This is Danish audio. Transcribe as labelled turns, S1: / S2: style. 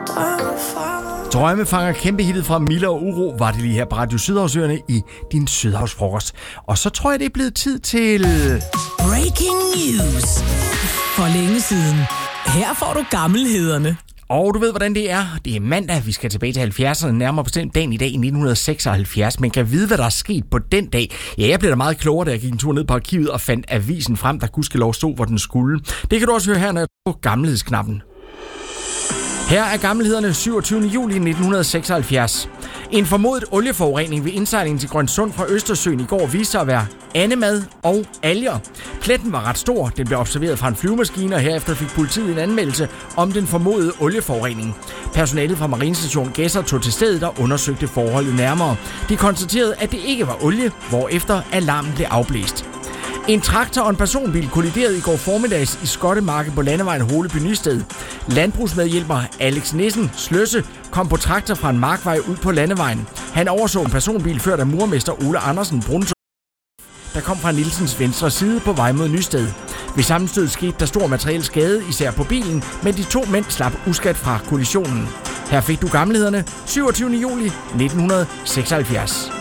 S1: Drømmefanger, kæmpehittet fra Miller og Uro, var det lige her på Radio Sydhavsøerne i din Sydhavsfrokost. Og så tror jeg, det er blevet tid til...
S2: Breaking news. For længe siden. Her får du gammelhederne.
S1: Og du ved, hvordan det er. Det er mandag, vi skal tilbage til 70'erne, nærmere bestemt dagen i dag i 1976. Men kan vide, hvad der er sket på den dag? Ja, jeg blev da meget klogere, da jeg gik en tur ned på arkivet og fandt avisen frem, der gudskelov stod, hvor den skulle. Det kan du også høre her, når jeg trykker på gammelhedsknappen. Her er gammelhederne 27. juli 1976. En formodet olieforurening ved indsejlingen til Grønsund fra Østersøen i går viste sig at være andemad og alger. Pletten var ret stor. Den blev observeret fra en flyvemaskine, og herefter fik politiet en anmeldelse om den formodede olieforurening. Personalet fra Marinestation Gedser tog til stedet og undersøgte forholdet nærmere. De konstaterede, at det ikke var olie, hvorefter alarmen blev afblæst. En traktor og en personbil kolliderede i går formiddags i Skottemarke på landevejen Holeby-Nysted. Landbrugsmedhjælper Alex Nissen Sløsse kom på traktor fra en markvej ud på landevejen. Han overså en personbil ført af murmester Ole Andersen Brunto, der kom fra Nielsens venstre side på vej mod Nysted. Ved sammenstød skete der stor materiel skade, især på bilen, men de to mænd slap uskadt fra kollisionen. Her fik du gammelhederne 27. juli 1976.